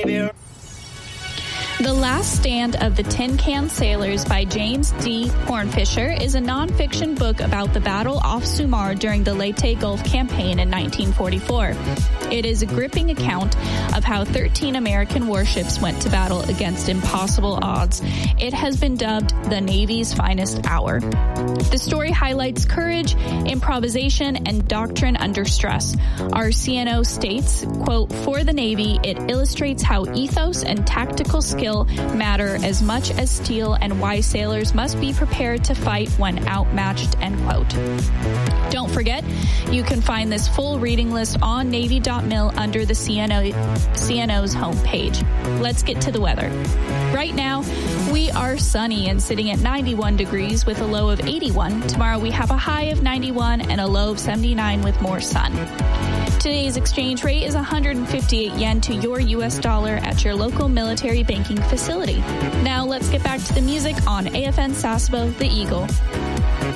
baby. The Last Stand of the Tin Can Sailors by James D. Hornfisher is a nonfiction book about the battle off Sumar during the Leyte Gulf campaign in 1944. It is a gripping account of how 13 American warships went to battle against impossible odds. It has been dubbed the Navy's finest hour. The story highlights courage, improvisation, and doctrine under stress. Our CNO states, quote, "For the Navy, it illustrates how ethos and tactical skill matter as much as steel and why sailors must be prepared to fight when outmatched," end quote. Don't forget, you can find this full reading list on Navy.mil under the CNO's homepage. Let's get to the weather. Right now, we are sunny and sitting at 91 degrees with a low of 81. Tomorrow we have a high of 91 and a low of 79 with more sun. Today's exchange rate is 158 yen to your U.S. dollar at your local military banking facility. Now let's get back to the music on AFN Sasebo, The Eagle.